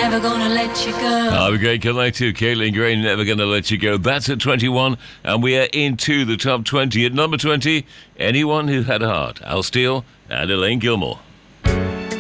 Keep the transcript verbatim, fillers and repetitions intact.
never gonna let you go. I'm Great Collective, Caitlin Gray, Never Gonna Let You Go. That's at twenty-one, and we are into the top twenty. At number twenty, Anyone Who Had a Heart, Al Steele and Elaine Gilmore.